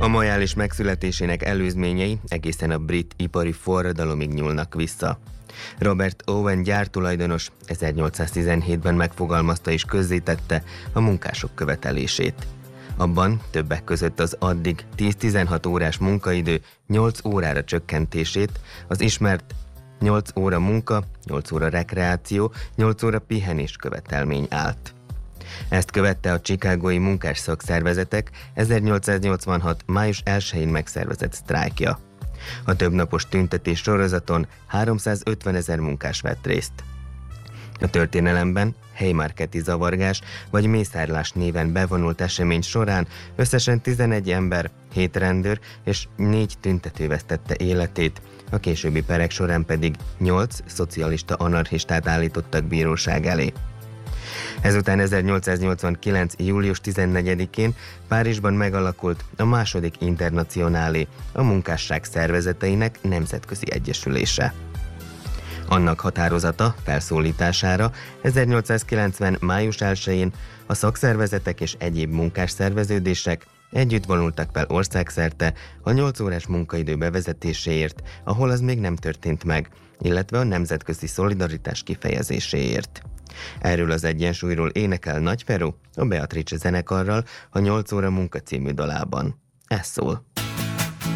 A majális megszületésének előzményei egészen a brit ipari forradalomig nyúlnak vissza. Robert Owen gyártulajdonos 1817-ben megfogalmazta és közzétette a munkások követelését. Abban többek között az addig 10-16 órás munkaidő 8 órára csökkentését, az ismert 8 óra munka, 8 óra rekreáció, 8 óra pihenés követelmény állt. Ezt követte a chicagói munkás szakszervezetek 1886. május 1-én megszervezett sztrájkja. A többnapos tüntetés sorozaton 350 000 munkás vett részt. A történelemben Haymarketi zavargás vagy mészárlás néven bevonult esemény során összesen 11 ember, 7 rendőr és 4 tüntető vesztette életét, a későbbi perek során pedig 8 szocialista anarchistát állítottak bíróság elé. Ezután 1889. július 14-én Párizsban megalakult a második internacionálé, a munkásság szervezeteinek nemzetközi egyesülése. Annak határozata felszólítására 1890. május 1-én a szakszervezetek és egyéb munkásszerveződések együtt vonultak fel országszerte a 8 órás munkaidő bevezetéséért, ahol az még nem történt meg, illetve a nemzetközi szolidaritás kifejezéséért. Erről az egyensúlyról énekel Nagy Feró a Beatrice zenekarral a 8 óra munka című dalában. Ez szól.